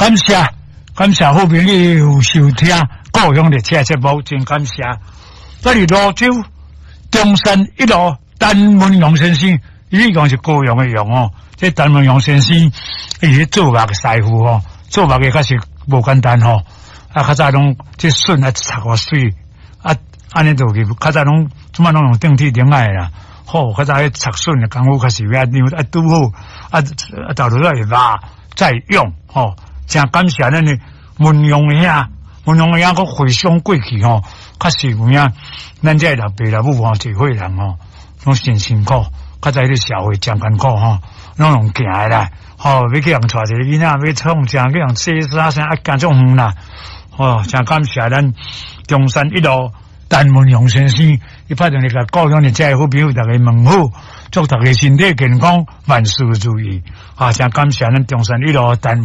感谢好朋友收听故乡的车节目，真感谢。这里泸州中山一路陈文荣先生，伊讲是高阳的阳哦。这陈文荣先生，伊做目嘅师傅哦，做目嘅确实无简单哦。啊，较早拢这笋啊插个水啊，安尼做去，较早拢怎么拢用电梯顶来啦。好，较早迄插笋嘅功夫确实要牛啊拄好到落来拉再用哦。真感谢咱的文荣兄，文荣兄个回想过去吼，确实有影，咱这老爸老母吼，一伙人吼，拢真辛苦，较早迄社会真艰苦吼，拢用行的啦，吼，要去人带一个囡仔，要创啥，去人洗衫啥，啊，干种远啦，哦，真感谢咱中山一路陈文荣先生，伊拍电个故乡的这好朋友，大家问好，祝大家身体健康，万事如意，啊，真感谢咱中山一路陈。